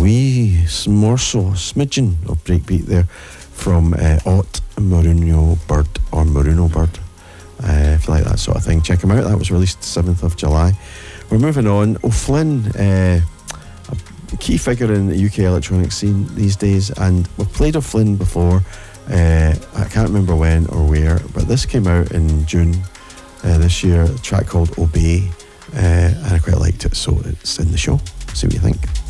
morsel, smidgen of breakbeat there from Ott Maruno Bird, or Maruno Bird, if you like that sort of thing. Check him out. That was released 7th of July. We're moving on. O'Flynn, a key figure in the UK electronic scene these days, and we've played O'Flynn before. I can't remember when or where, but this came out in June this year, a track called Obey, and I quite liked it, so it's in the show. See what you think.